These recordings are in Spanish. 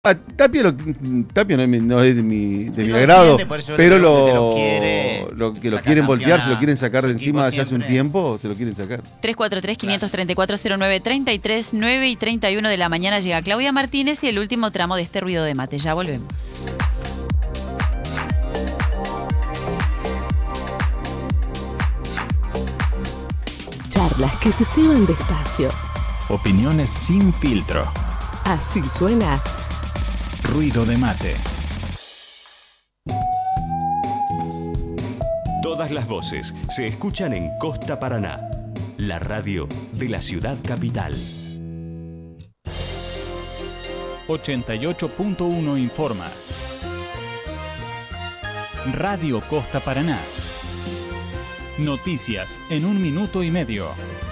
Tapia no es de mi agrado, pero lo quieren voltear, se lo quieren sacar de encima ya hace un tiempo, se lo quieren sacar. 343-534-0933, 9:31 de la mañana llega Claudia Martínez y el último tramo de este ruido de mate. Ya volvemos. Charlas que se ceban despacio. Opiniones sin filtro. Así suena Ruido de mate. Todas las voces se escuchan en Costa Paraná, la radio de la ciudad capital. 88.1 informa. Radio Costa Paraná. Noticias en 1 minuto y medio.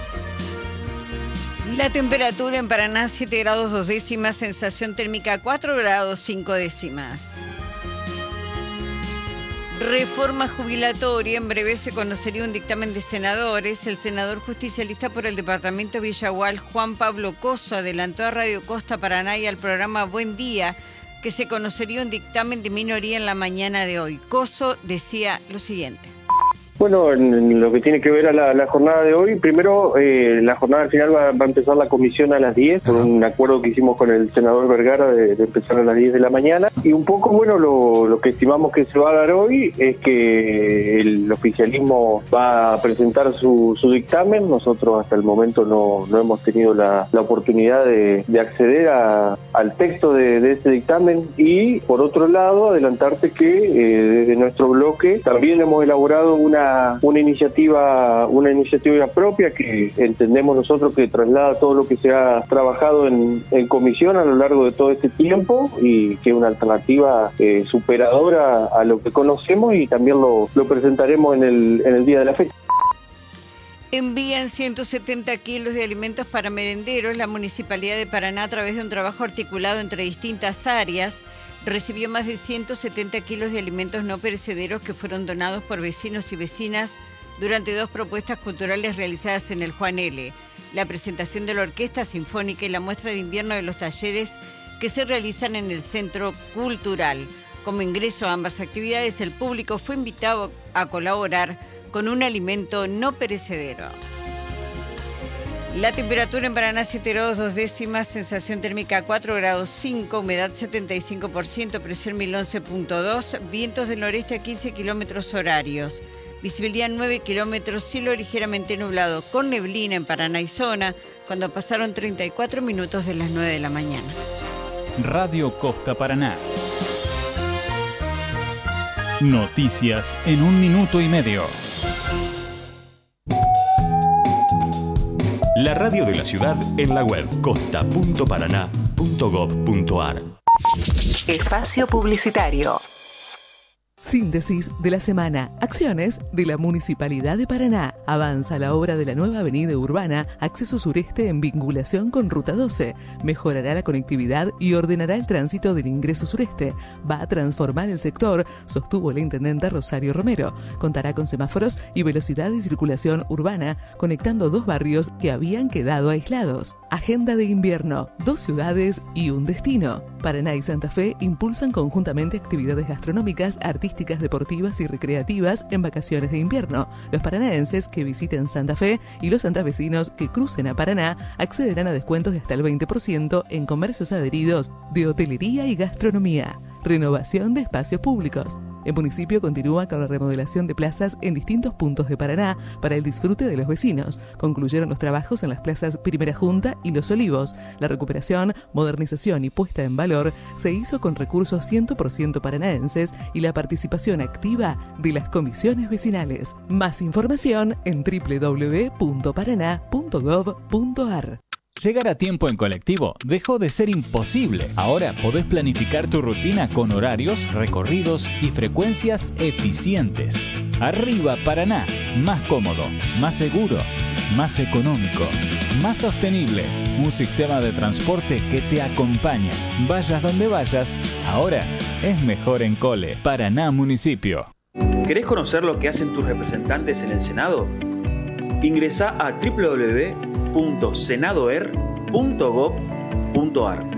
La temperatura en Paraná 7 grados 2 décimas, sensación térmica 4 grados 5 décimas. Reforma jubilatoria, en breve se conocería un dictamen de senadores. El senador justicialista por el departamento Villagual, Juan Pablo Coso, adelantó a Radio Costa Paraná y al programa Buen Día que se conocería un dictamen de minoría en la mañana de hoy. Coso decía lo siguiente. Bueno, en lo que tiene que ver a la jornada de hoy, primero la jornada al final va a empezar la comisión a las 10, por un acuerdo que hicimos con el senador Vergara de empezar a las 10 de la mañana. Y un poco, bueno, lo que estimamos que se va a dar hoy es que el oficialismo va a presentar su dictamen. Nosotros hasta el momento no hemos tenido la oportunidad de acceder al texto de ese dictamen. Y por otro lado, adelantarte que desde nuestro bloque también hemos elaborado una iniciativa propia que entendemos nosotros que traslada todo lo que se ha trabajado en comisión a lo largo de todo este tiempo y que es una alternativa superadora a lo que conocemos, y también lo presentaremos en el día de la fecha. Envían 170 kilos de alimentos para merenderos. La Municipalidad de Paraná, a través de un trabajo articulado entre distintas áreas, recibió más de 170 kilos de alimentos no perecederos que fueron donados por vecinos y vecinas durante 2 propuestas culturales realizadas en el Juan L. La presentación de la Orquesta Sinfónica y la muestra de invierno de los talleres que se realizan en el Centro Cultural. Como ingreso a ambas actividades, el público fue invitado a colaborar con un alimento no perecedero. La temperatura en Paraná 7 grados 2 décimas, sensación térmica 4 grados 5, humedad 75%, presión 1011.2, vientos del noreste a 15 kilómetros horarios, visibilidad 9 kilómetros, cielo ligeramente nublado con neblina en Paraná y zona, cuando pasaron 34 minutos de las 9 de la mañana. Radio Costa Paraná. Noticias en 1 minuto y medio. La radio de la ciudad en la web costa.paraná.gov.ar. Espacio publicitario. Síntesis de la semana. Acciones de la Municipalidad de Paraná. Avanza la obra de la nueva avenida urbana, acceso sureste en vinculación con Ruta 12. Mejorará la conectividad y ordenará el tránsito del ingreso sureste. Va a transformar el sector, sostuvo la intendenta Rosario Romero. Contará con semáforos y velocidad de circulación urbana, conectando 2 barrios que habían quedado aislados. Agenda de invierno. 2 ciudades y un destino. Paraná y Santa Fe impulsan conjuntamente actividades gastronómicas, artísticas, deportivas y recreativas en vacaciones de invierno. Los paranaenses que visiten Santa Fe y los santafesinos que crucen a Paraná accederán a descuentos de hasta el 20% en comercios adheridos de hotelería y gastronomía. Renovación de espacios públicos. El municipio continúa con la remodelación de plazas en distintos puntos de Paraná para el disfrute de los vecinos. Concluyeron los trabajos en las plazas Primera Junta y Los Olivos. La recuperación, modernización y puesta en valor se hizo con recursos 100% paranaenses y la participación activa de las comisiones vecinales. Más información en www.paraná.gov.ar. Llegar a tiempo en colectivo dejó de ser imposible. Ahora podés planificar tu rutina con horarios, recorridos y frecuencias eficientes. Arriba Paraná, más cómodo, más seguro, más económico, más sostenible. Un sistema de transporte que te acompaña. Vayas donde vayas, ahora es mejor en Cole. Paraná Municipio. ¿Querés conocer lo que hacen tus representantes en el Senado? Ingresá a www.senadoer.gov.ar.